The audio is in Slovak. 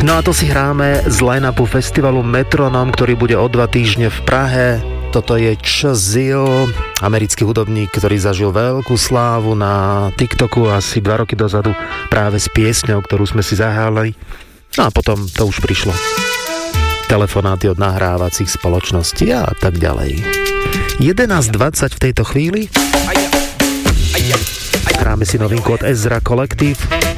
No a to si hráme z line-upu festivalu Metronom, ktorý bude o 2 týždne v Prahe. Toto je Chazil, americký hudobník, ktorý zažil veľkú slávu na TikToku asi 2 roky dozadu práve s piesňou, ktorú sme si zahrali. No a potom to už prišlo. Telefonáty od nahrávacích spoločností a tak ďalej. 11:20 v tejto chvíli. Hráme si novinku od Ezra Collective.